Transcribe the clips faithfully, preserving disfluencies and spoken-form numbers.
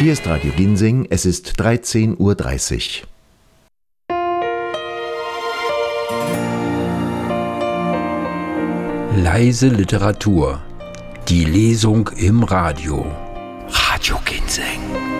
Hier ist Radio Ginseng, es ist dreizehn Uhr dreißig. Leise Literatur. Die Lesung im Radio. Radio Ginseng.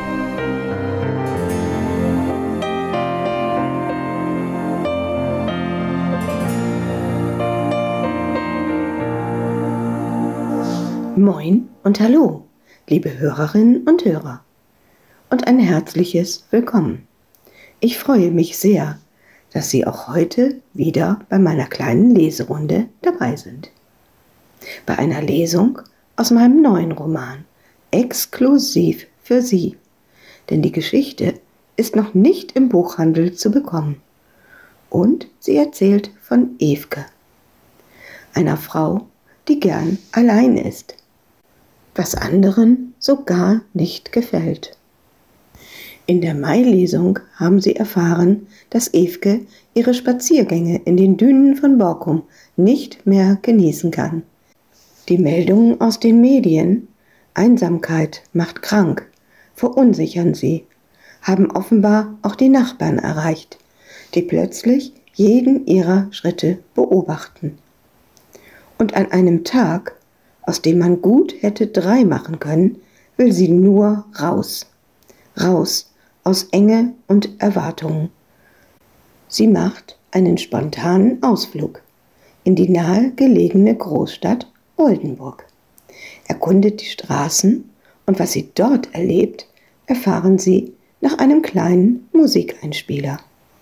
Moin und hallo, liebe Hörerinnen und Hörer. Und ein herzliches Willkommen. Ich freue mich sehr, dass Sie auch heute wieder bei meiner kleinen Leserunde dabei sind. Bei einer Lesung aus meinem neuen Roman, exklusiv für Sie. Denn die Geschichte ist noch nicht im Buchhandel zu bekommen. Und sie erzählt von Evke, einer Frau, die gern allein ist, was anderen so gar nicht gefällt. In der Mai-Lesung haben Sie erfahren, dass Evke ihre Spaziergänge in den Dünen von Borkum nicht mehr genießen kann. Die Meldungen aus den Medien, Einsamkeit macht krank, verunsichern sie, haben offenbar auch die Nachbarn erreicht, die plötzlich jeden ihrer Schritte beobachten. Und an einem Tag, aus dem man gut hätte drei machen können, will sie nur raus. Raus aus Enge und Erwartungen. Sie macht einen spontanen Ausflug in die nahe gelegene Großstadt Oldenburg, erkundet die Straßen und was sie dort erlebt, erfahren Sie nach einem kleinen Musikeinspieler.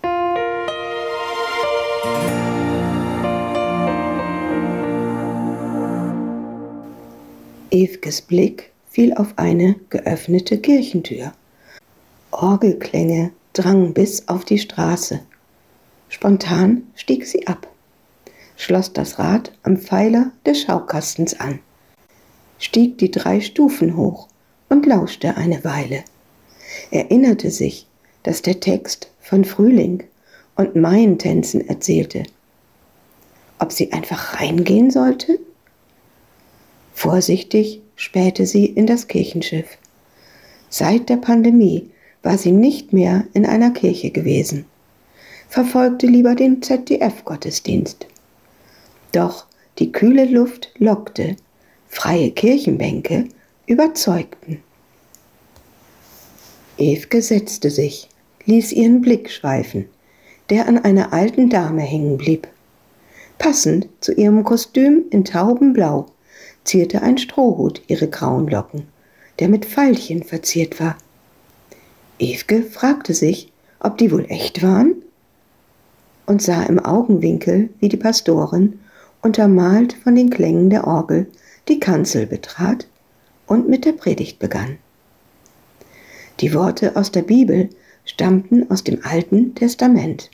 Evkes Blick fiel auf eine geöffnete Kirchentür. Orgelklänge drangen bis auf die Straße. Spontan stieg sie ab, schloss das Rad am Pfeiler des Schaukastens an, stieg die drei Stufen hoch und lauschte eine Weile. Erinnerte sich, dass der Text von Frühling und Maientänzen erzählte. Ob sie einfach reingehen sollte? Vorsichtig spähte sie in das Kirchenschiff. Seit der Pandemie war sie nicht mehr in einer Kirche gewesen, verfolgte lieber den Z D F-Gottesdienst. Doch die kühle Luft lockte, freie Kirchenbänke überzeugten. Evke setzte sich, ließ ihren Blick schweifen, der an einer alten Dame hängen blieb. Passend zu ihrem Kostüm in taubenblau zierte ein Strohhut ihre grauen Locken, der mit Veilchen verziert war. Evke fragte sich, ob die wohl echt waren, und sah im Augenwinkel, wie die Pastorin, untermalt von den Klängen der Orgel, die Kanzel betrat und mit der Predigt begann. Die Worte aus der Bibel stammten aus dem Alten Testament.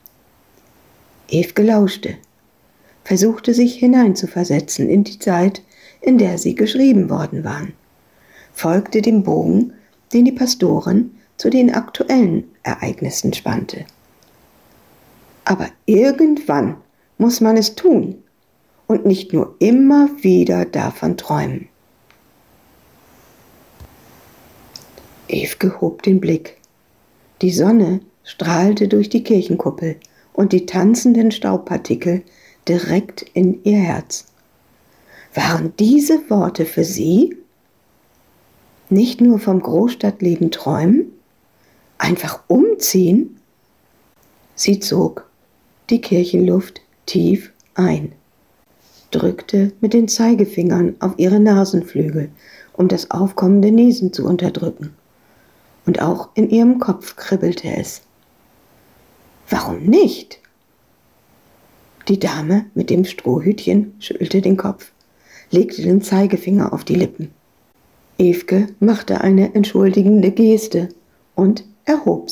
Evke lauschte, versuchte sich hineinzuversetzen in die Zeit, in der sie geschrieben worden waren, folgte dem Bogen, den die Pastorin zu den aktuellen Ereignissen spannte. Aber irgendwann muss man es tun und nicht nur immer wieder davon träumen. Evke hob den Blick. Die Sonne strahlte durch die Kirchenkuppel und die tanzenden Staubpartikel direkt in ihr Herz. Waren diese Worte für sie? Nicht nur vom Großstadtleben träumen? Einfach umziehen? Sie zog die Kirchenluft tief ein, drückte mit den Zeigefingern auf ihre Nasenflügel, um das aufkommende Niesen zu unterdrücken. Und auch in ihrem Kopf kribbelte es. Warum nicht? Die Dame mit dem Strohhütchen schüttelte den Kopf, legte den Zeigefinger auf die Lippen. Evke machte eine entschuldigende Geste und erhob